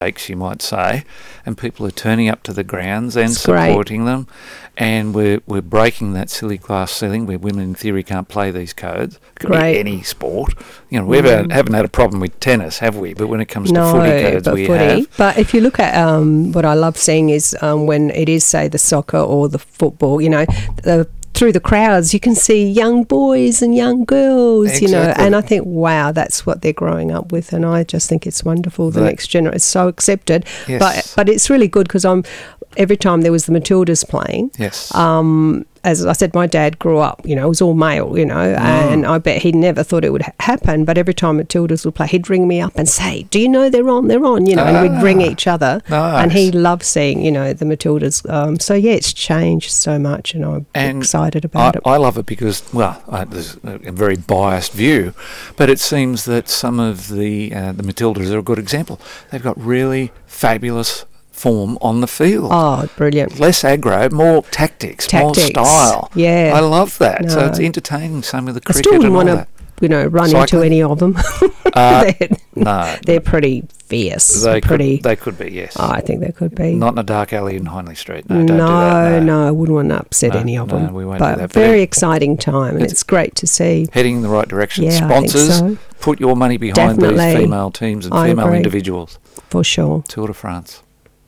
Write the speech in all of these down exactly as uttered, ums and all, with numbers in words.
you might say, and people are turning up to the grounds and It's supporting them, and we're we're breaking that silly glass ceiling where women in theory can't play these codes. It could Great. be any sport. You know, we haven't, haven't had a problem with tennis, have we? But when it comes no, to footy codes, but we footy. have. But if you look at um, what I love seeing is um, when it is, say, the soccer or the football, you know, the through the crowds, you can see young boys and young girls, Exactly. you know, and I think, wow, that's what they're growing up with, and I just think it's wonderful. The That- next generation is so accepted, Yes. but but it's really good because I'm every time there was the Matildas playing. Yes. Um, as I said, my dad grew up, you know, it was all male, you know, and I bet he never thought it would ha- happen. But every time Matildas would play, he'd ring me up and say, "Do you know they're on? They're on," you know, and we'd ring each other. Nice. And he loved seeing, you know, the Matildas. Um, so yeah, it's changed so much, and I'm And excited I, about it. I love it because, well, I, there's a, a very biased view, but it seems that some of the uh, the Matildas are a good example. They've got really fabulous form on the field. Oh, brilliant! Less aggro, more tactics, Tactics, more style. yeah. I love that. So No. it's entertaining, some of the I cricket still wouldn't and all want that. to, you know, run into Cycling? any of them. Uh, they're, no. they're pretty fierce. They pretty. could, they could be, yes. oh, I think they could be. Not in a dark alley in Hindley Street. No, no, don't do that. no, I wouldn't want to upset No, any of no, them. we won't do but that, but very it- exciting time, and it's- it's, great to see. Heading in the right direction. Yeah, I think Sponsors, so. put your money behind Definitely. these female teams and I female agree. individuals. For sure. Tour de France.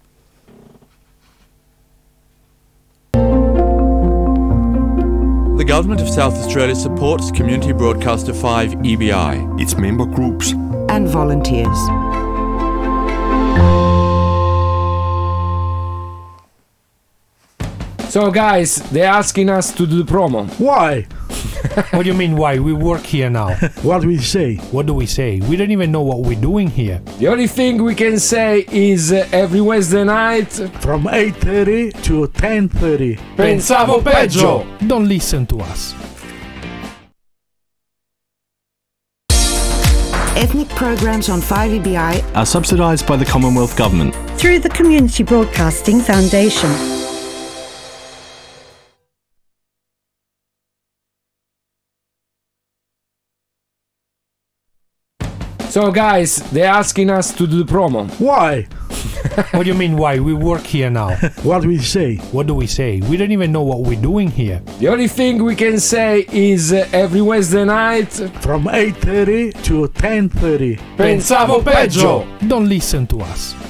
The Government of South Australia supports Community Broadcaster five E B I. its member groups, and volunteers. So guys, they're asking us to do the promo. Why? What do you mean why? We work here now. What we say? What do we say? We don't even know what we're doing here. The only thing we can say is uh, every Wednesday night, From eight thirty to ten thirty. pensavo peggio. Don't listen to us. Ethnic programs on five E B I are subsidised by the Commonwealth Government. through the Community Broadcasting Foundation. So guys, they're asking us to do the promo. Why? What do you mean why? We work here now. What we say? What do we say? We don't even know what we're doing here. The only thing we can say is uh, every Wednesday night, From eight thirty to ten thirty. pensavo peggio. Don't listen to us.